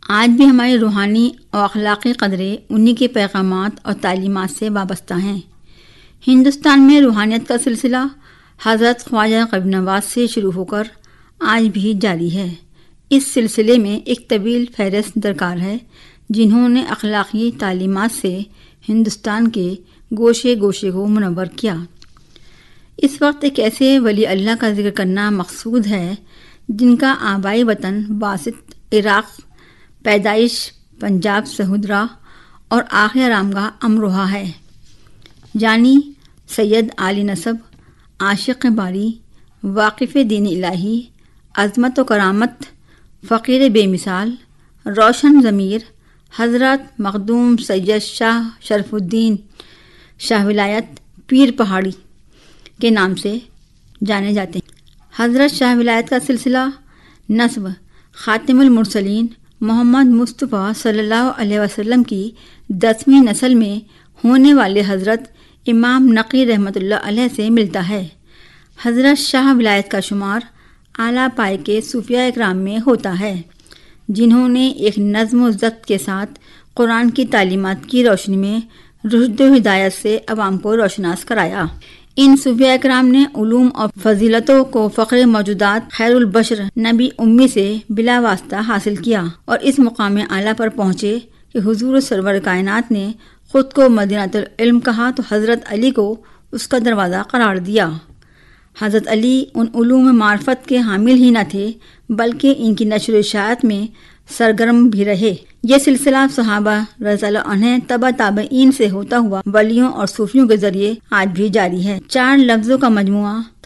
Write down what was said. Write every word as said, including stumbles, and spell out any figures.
آج بھی ہماری روحانی اور اخلاقی قدریں انہی کے پیغامات اور تعلیمات سے وابستہ ہیں۔ ہندوستان میں روحانیت کا سلسلہ حضرت خواجہ غریب نواز سے شروع ہو کر آج بھی جاری ہے۔ اس سلسلے میں ایک طویل فہرست درکار ہے جنہوں نے اخلاقی تعلیمات سے ہندوستان کے گوشے گوشے کو منور کیا۔ اس وقت ایک ایسے ولی اللہ کا ذکر کرنا مقصود ہے جن کا آبائی وطن واسط عراق، پیدائش پنجاب سہودرا اور آخر آرامگاہ امروہہ ہے، یعنی سید عالی نسب، عاشق باری، واقف دین الہی، عظمت و کرامت، فقیر بے مثال، روشن ضمیر حضرت مخدوم سید شاہ شرف الدین شاہ ولایت پیر پہاڑی کے نام سے جانے جاتے ہیں۔ حضرت شاہ ولایت کا سلسلہ نسب خاتم المرسلین محمد مصطفیٰ صلی اللہ علیہ وسلم کی دسویں نسل میں ہونے والے حضرت امام نقی رحمۃ اللہ علیہ سے ملتا ہے۔ حضرت شاہ ولایت کا شمار اعلیٰ پائے کے صوفیاء اکرام میں ہوتا ہے جنہوں نے ایک نظم و ضبط کے ساتھ قرآن کی تعلیمات کی روشنی میں رشد و ہدایت سے عوام کو روشناس کرایا۔ ان صوفیاء اکرام نے علوم اور فضیلتوں کو فخر موجودات خیر البشر نبی امی سے بلا واسطہ حاصل کیا اور اس مقام اعلیٰ پر پہنچے کہ حضور سرور کائنات نے خود کو مدینۃ العلم کہا تو حضرت علی کو اس کا دروازہ قرار دیا۔ حضرت علی ان علوم معرفت کے حامل ہی نہ تھے بلکہ ان کی نشر و اشاعت میں سرگرم بھی رہے۔ یہ سلسلہ صحابہ رضی اللہ عنہ تبع تابعین سے ہوتا ہوا ولیوں اور صوفیوں کے ذریعے آج بھی جاری ہے۔ چار لفظوں کا مجموعہ